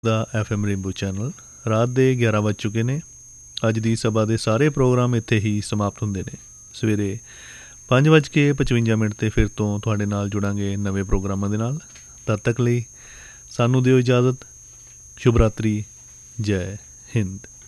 ਦਾ FM rainbow channel. ਰਾਤ ਦੇ 11 ਵੱਜ ਚੁੱਕੇ ਨੇ। ਅੱਜ ਦੀ ਸਭਾ ਦੇ ਸਾਰੇ ਪ੍ਰੋਗਰਾਮ ਇੱਥੇ ਹੀ ਸਮਾਪਤ ਹੁੰਦੇ ਨੇ। ਸਵੇਰੇ 5:55 'ਤੇ ਫਿਰ ਤੋਂ ਤੁਹਾਡੇ ਨਾਲ ਜੁੜਾਂਗੇ ਨਵੇਂ ਪ੍ਰੋਗਰਾਮਾਂ ਦੇ ਨਾਲ। ਤਦ ਤੱਕ ਲਈ ਸਾਨੂੰ ਦਿਓ ਇਜਾਜ਼ਤ। ਸ਼ੁਭ ਰਾਤਰੀ। ਜੈ ਹਿੰਦ।